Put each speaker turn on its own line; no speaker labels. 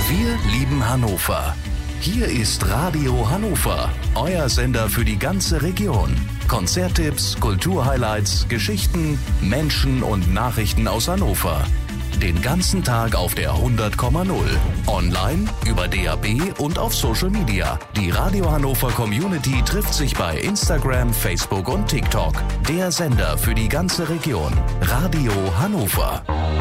Wir lieben Hannover. Hier ist Radio Hannover, euer Sender für die ganze Region. Konzerttipps, Kulturhighlights, Geschichten, Menschen und Nachrichten aus Hannover. Den ganzen Tag auf der 100,0. Online, über DAB und auf Social Media. Die Radio Hannover Community trifft sich bei Instagram, Facebook und TikTok. Der Sender für die ganze Region. Radio Hannover.